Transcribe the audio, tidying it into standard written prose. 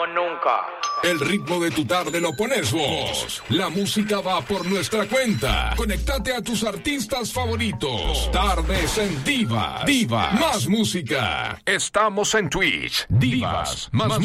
Nunca. El ritmo de tu tarde lo pones vos. La música va por nuestra cuenta. Conéctate a tus artistas favoritos. Tardes en Divas. Divas. Más música. Estamos en Twitch. Divas. Más